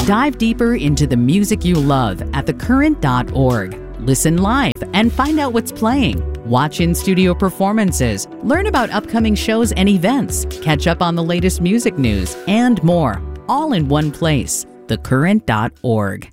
Dive deeper into the music you love at thecurrent.org. Listen live and find out what's playing. Watch in-studio performances, learn about upcoming shows and events, catch up on the latest music news, and more, all in one place, thecurrent.org.